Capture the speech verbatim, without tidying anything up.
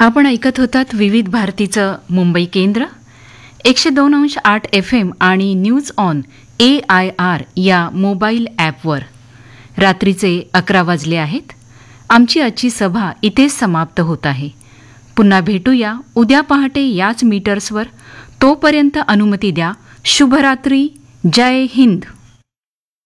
आपण ऐकत होतात विविध भारतीचं मुंबई केंद्र एकशे दोन अंश आठ एफ एम आणि news on A I R या मोबाईल ॲपवर. रात्रीचे अकरा वाजले आहेत. आमची आजची सभा इथेच समाप्त होत आहे. पुन्हा भेटूया उद्या पहाटे याच मीटर्सवर. तोपर्यंत अनुमती द्या. शुभरात्री. जय हिंद.